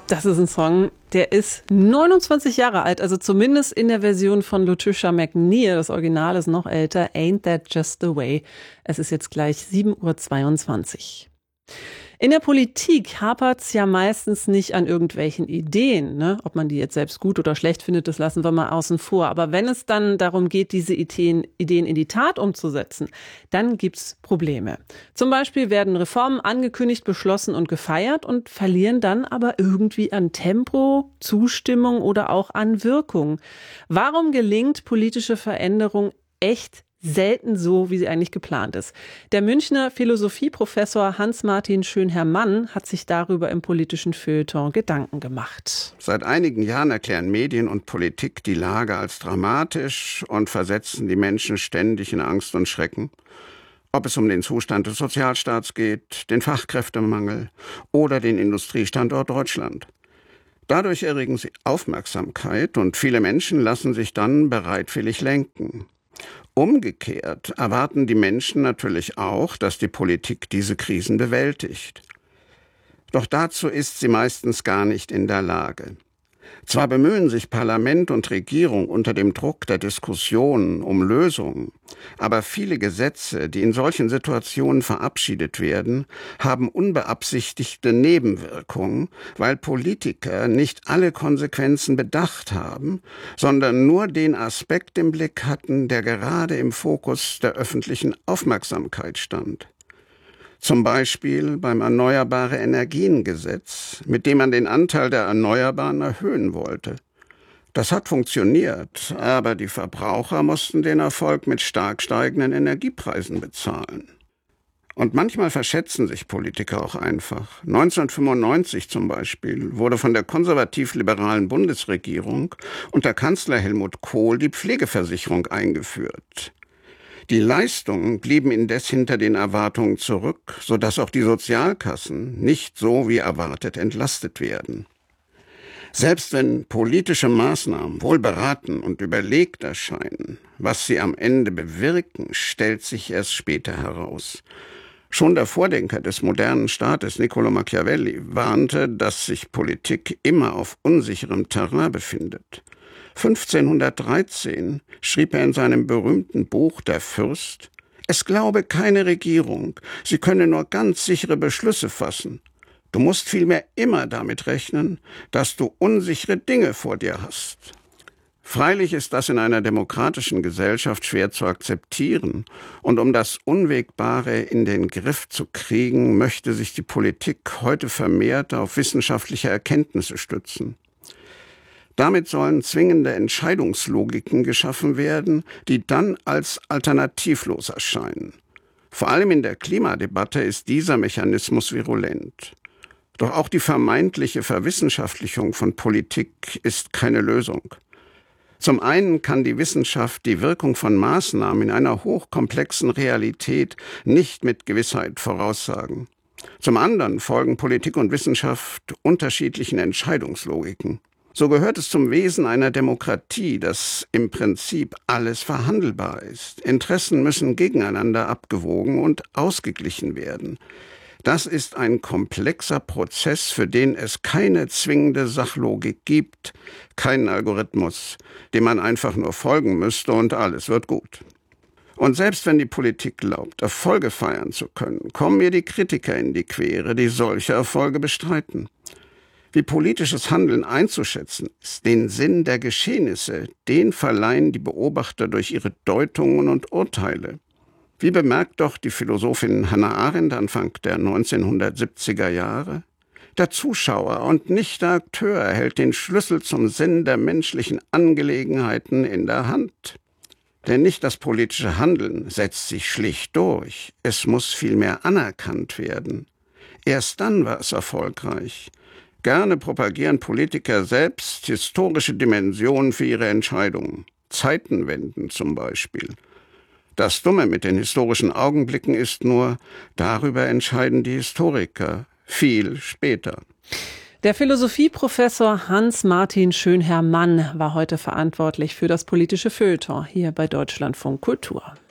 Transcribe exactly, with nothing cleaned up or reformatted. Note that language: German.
Das ist ein Song, der ist neunundzwanzig Jahre alt, also zumindest in der Version von Lucicia McNear. Das Original ist noch älter. Ain't That Just the Way? Es ist jetzt gleich sieben Uhr zweiundzwanzig. In der Politik hapert's ja meistens nicht an irgendwelchen Ideen, ne? Ob man die jetzt selbst gut oder schlecht findet, das lassen wir mal außen vor. Aber wenn es dann darum geht, diese Ideen, Ideen in die Tat umzusetzen, dann gibt's Probleme. Zum Beispiel werden Reformen angekündigt, beschlossen und gefeiert und verlieren dann aber irgendwie an Tempo, Zustimmung oder auch an Wirkung. Warum gelingt politische Veränderung echt selten so, wie sie eigentlich geplant ist? Der Münchner Philosophieprofessor Hans-Martin Schönherr-Mann hat sich darüber im politischen Feuilleton Gedanken gemacht. Seit einigen Jahren erklären Medien und Politik die Lage als dramatisch und versetzen die Menschen ständig in Angst und Schrecken. Ob es um den Zustand des Sozialstaats geht, den Fachkräftemangel oder den Industriestandort Deutschland. Dadurch erregen sie Aufmerksamkeit und viele Menschen lassen sich dann bereitwillig lenken. Umgekehrt erwarten die Menschen natürlich auch, dass die Politik diese Krisen bewältigt. Doch dazu ist sie meistens gar nicht in der Lage. Zwar bemühen sich Parlament und Regierung unter dem Druck der Diskussionen um Lösungen, aber viele Gesetze, die in solchen Situationen verabschiedet werden, haben unbeabsichtigte Nebenwirkungen, weil Politiker nicht alle Konsequenzen bedacht haben, sondern nur den Aspekt im Blick hatten, der gerade im Fokus der öffentlichen Aufmerksamkeit stand. Zum Beispiel beim Erneuerbare-Energien-Gesetz, mit dem man den Anteil der Erneuerbaren erhöhen wollte. Das hat funktioniert, aber die Verbraucher mussten den Erfolg mit stark steigenden Energiepreisen bezahlen. Und manchmal verschätzen sich Politiker auch einfach. neunzehnhundertfünfundneunzig zum Beispiel wurde von der konservativ-liberalen Bundesregierung unter Kanzler Helmut Kohl die Pflegeversicherung eingeführt. Die Leistungen blieben indes hinter den Erwartungen zurück, sodass auch die Sozialkassen nicht so wie erwartet entlastet werden. Selbst wenn politische Maßnahmen wohl beraten und überlegt erscheinen, was sie am Ende bewirken, stellt sich erst später heraus. Schon der Vordenker des modernen Staates, Niccolò Machiavelli, warnte, dass sich Politik immer auf unsicherem Terrain befindet. fünfzehnhundertdreizehn schrieb er in seinem berühmten Buch Der Fürst: Es glaube keine Regierung, sie könne nur ganz sichere Beschlüsse fassen. Du musst vielmehr immer damit rechnen, dass du unsichere Dinge vor dir hast. Freilich ist das in einer demokratischen Gesellschaft schwer zu akzeptieren, und um das Unwägbare in den Griff zu kriegen, möchte sich die Politik heute vermehrt auf wissenschaftliche Erkenntnisse stützen. Damit sollen zwingende Entscheidungslogiken geschaffen werden, die dann als alternativlos erscheinen. Vor allem in der Klimadebatte ist dieser Mechanismus virulent. Doch auch die vermeintliche Verwissenschaftlichung von Politik ist keine Lösung. Zum einen kann die Wissenschaft die Wirkung von Maßnahmen in einer hochkomplexen Realität nicht mit Gewissheit voraussagen. Zum anderen folgen Politik und Wissenschaft unterschiedlichen Entscheidungslogiken. So gehört es zum Wesen einer Demokratie, dass im Prinzip alles verhandelbar ist. Interessen müssen gegeneinander abgewogen und ausgeglichen werden. Das ist ein komplexer Prozess, für den es keine zwingende Sachlogik gibt, keinen Algorithmus, dem man einfach nur folgen müsste und alles wird gut. Und selbst wenn die Politik glaubt, Erfolge feiern zu können, kommen ihr die Kritiker in die Quere, die solche Erfolge bestreiten. Wie politisches Handeln einzuschätzen ist, den Sinn der Geschehnisse, den verleihen die Beobachter durch ihre Deutungen und Urteile. Wie bemerkt doch die Philosophin Hannah Arendt Anfang der neunzehnhundertsiebziger Jahre? Der Zuschauer und nicht der Akteur hält den Schlüssel zum Sinn der menschlichen Angelegenheiten in der Hand. Denn nicht das politische Handeln setzt sich schlicht durch, es muss vielmehr anerkannt werden. Erst dann war es erfolgreich. Gerne propagieren Politiker selbst historische Dimensionen für ihre Entscheidungen. Zeitenwenden zum Beispiel. Das Dumme mit den historischen Augenblicken ist nur, darüber entscheiden die Historiker viel später. Der Philosophieprofessor Hans-Martin Schönherr-Mann war heute verantwortlich für das politische Feuilleton hier bei Deutschlandfunk Kultur.